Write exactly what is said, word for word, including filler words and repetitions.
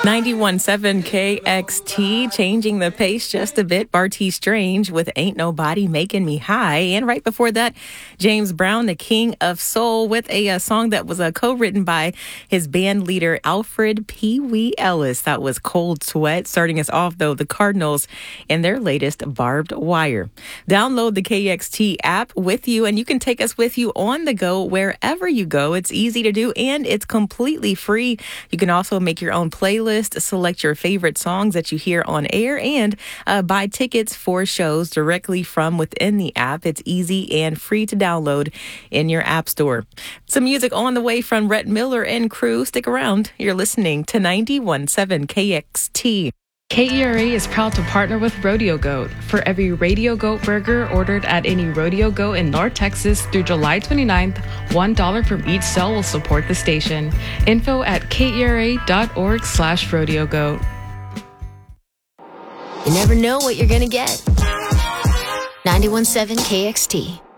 ninety-one point seven K X T, changing the pace just a bit. Barty Strange with Ain't Nobody Making Me High. And right before that, James Brown, the King of Soul, with a, a song that was uh, co-written by his band leader, Alfred Pee Wee Ellis. That was Cold Sweat. Starting us off, though, the Cardinals and their latest Barbed Wire. Download the K X T app with you, and you can take us with you on the go wherever you go. It's easy to do, and it's completely free. You can also make your own playlist, select your favorite songs that you hear on air, and uh, buy tickets for shows directly from within the app. It's easy and free to download in your app store. Some music on the way from Rhett Miller and crew. Stick around. You're listening to ninety-one point seven K X T. K E R A is proud to partner with Rodeo Goat. For every Radio Goat burger ordered at any Rodeo Goat in North Texas through July twenty-ninth, one dollar from each sale will support the station. Info at kera.org slash Rodeo Goat. You never know what you're going to get. ninety-one point seven K X T.